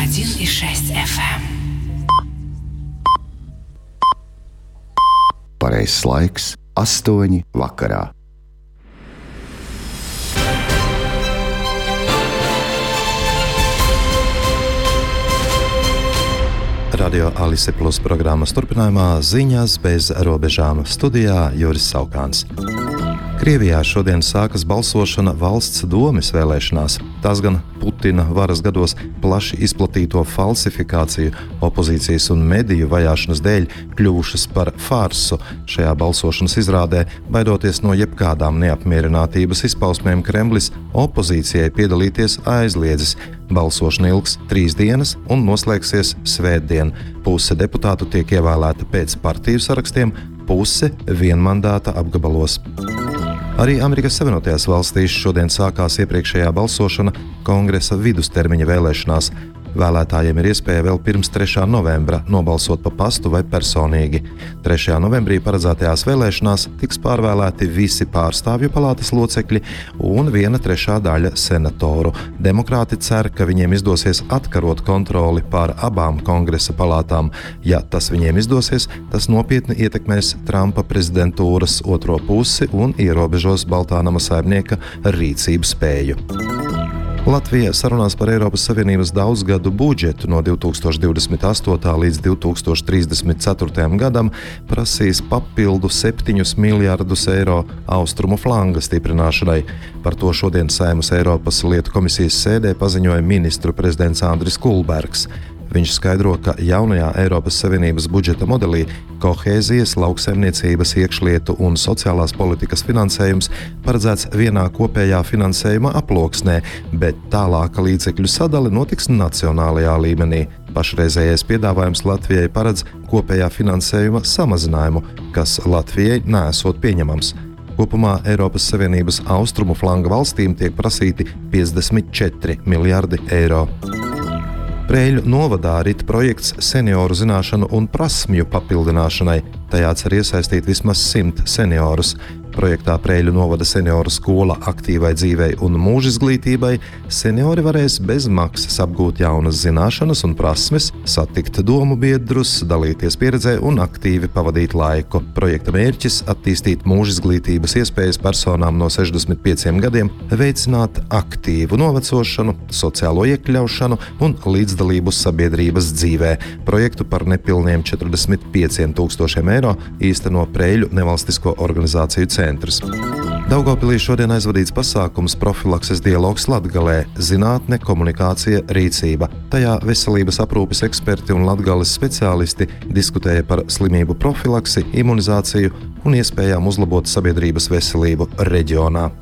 101,6 FM. Pareizs laiks - 8 vakarā. Radio Alise Plus programmas turpinājumā ziņas bez robežām. Studijā Juris Saukāns. Krievijā šodien sākas balsošana valsts domes vēlēšanās. Tās gan Putina varas gados plaši izplatīto falsifikāciju, opozīcijas un mediju vajāšanas dēļ kļuvušas par farsu. Šajā balsošanas izrādē, baidoties no jebkādām neapmierinātības izpausmēm, Kremlis opozīcijai piedalīties aizliedzis. Balsošana ilgs 3 dienas un noslēgsies svētdien. Puse deputātu tiek ievēlēta pēc partiju sarakstiem, puse vienmandāta apgabalos. Arī Amerikas Savienotajās valstīs šodien sākās iepriekšējā balsošana Kongresa vidustermiņa vēlēšanās. Vēlētājiem ir iespēja vēl pirms 3. novembra nobalsot pa pastu vai personīgi. 3. novembrī paredzētajās vēlēšanās tiks pārvēlēti visi pārstāvju palātas locekļi un 1/3 daļa senatoru. Demokrāti cer, ka viņiem izdosies atkarot kontroli pār abām kongresa palātām. Ja tas viņiem izdosies, tas nopietni ietekmēs Trumpa prezidentūras otro pusi un ierobežos Baltānama saimnieka rīcības spēju. Latvija sarunās par Eiropas Savienības daudzgadu budžetu no 2028. līdz 2034. gadam prasīs papildu 7 miljardus eiro austrumu flanga stiprināšanai. Par to šodien Saeimas Eiropas lietu komisijas sēdē paziņoja ministru prezidents Andris Kulbergs. Viņš skaidro, ka jaunajā Eiropas Savienības budžeta modelī kohēzijas, lauksaimniecības, iekšlietu un sociālās politikas finansējums paredzēts vienā kopējā finansējuma aploksnē, bet tālāka līdzekļu sadale notiks nacionālajā līmenī. Pašreizējais piedāvājums Latvijai paredz kopējā finansējuma samazinājumu, kas Latvijai nesot pieņemams. Kopumā Eiropas Savienības austrumu flanga valstīm tiek prasīti 54 miljardi eiro. Preiļu novadā rit projekts senioru zināšanu un prasmju papildināšanai. Tajā cer iesaistīt vismaz 100 seniorus. Projektā Preiļu novada senioru skola aktīvai dzīvei un mūžizglītībai seniori varēs bez maksas apgūt jaunas zināšanas un prasmes, satikt domu biedrus, dalīties pieredzē un aktīvi pavadīt laiku. Projekta mērķis - attīstīt mūžizglītības iespējas personām no 65 gadiem, veicināt aktīvu novecošanu, sociālo iekļaušanu un līdzdalību sabiedrības dzīvē. Projektu par nepilniem 45 000 eiro īsteno Preiļu nevalstisko organizāciju centrs. Daugavpilī šodien aizvadīts pasākums profilakses dialogs Latgalē - zinātne, komunikācija, rīcība. Tajā veselības aprūpes eksperti un Latgales speciālisti diskutēja par slimību profilaksi, imunizāciju un iespējām uzlabot sabiedrības veselību reģionā.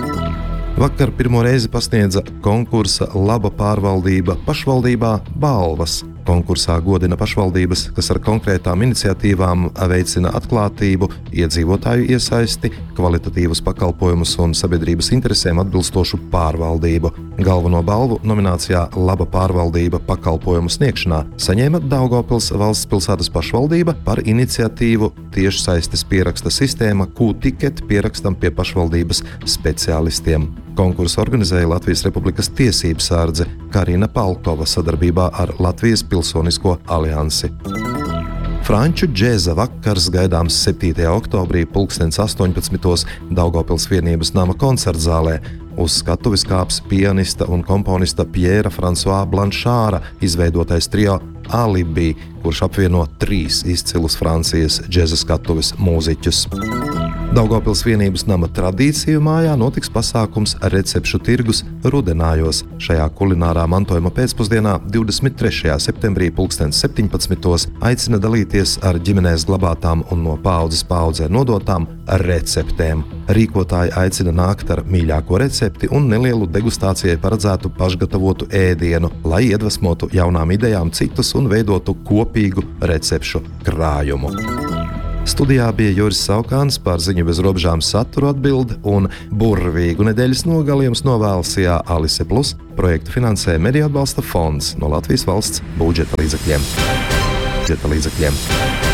Vakar pirmo reizi pasniedza konkursa Laba pārvaldība pašvaldībā balvas. Konkursā godina pašvaldības, kas ar konkrētām iniciatīvām veicina atklātību, iedzīvotāju iesaisti, kvalitatīvus pakalpojumus un sabiedrības interesēm atbilstošu pārvaldību. Galveno balvu nominācijā Laba pārvaldība pakalpojumu sniegšanā saņēma Daugavpils valsts pilsētas pašvaldība par iniciatīvu tiešsaistes pieraksta sistēma Q-ticket pierakstam pie pašvaldības speciālistiem. Konkursu organizēja Latvijas Republikas tiesību sārdze Karina Palkova sadarbībā ar Latvijas Pilsonisko aliansi. Franču džēza vakars gaidāms 7. oktobrī 18. Daugavpils vienības nama koncertzālē. Uz skatuves kāps pianista un komponista Pjēra Fransuā Blanšāra izveidotais trio Alibi, kurš apvieno 3 izcilus Francijas džēza skatuves mūziķus. Daugavpils vienības nama tradīciju mājā notiks pasākums Recepšu tirgus Rudenājos. Šajā kulinārā mantojuma pēcpusdienā 23. septembrī 17. aicina dalīties ar ģimenēs glabātām un no paaudzes paaudzē nodotām receptēm. Rīkotāji aicina nākt ar mīļāko recepti un nelielu degustācijai paredzētu pašgatavotu ēdienu, lai iedvesmotu jaunām idejām citus un veidotu kopīgu recepšu krājumu. Studijā bija Juris Saukāns, par ziņu bez robežām saturu atbild un burvīgu nedēļas nogali jums novēl Alise Plus. Projektu finansē Mediju atbalsta fonds no Latvijas valsts budžeta līdzekļiem.